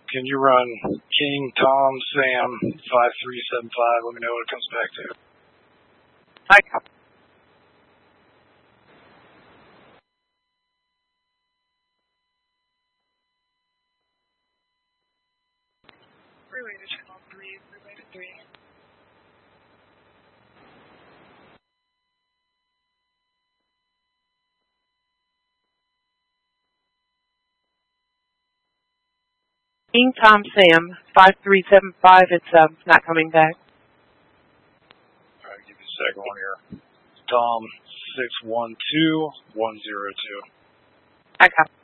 Can you run King Tom Sam 5375? Let me know what it comes back to. Hi. Relay to channel 3, relay to 3. King Tom Sam 5375. It's not coming back. All right, give you a second one here. Tom 612102. I copy.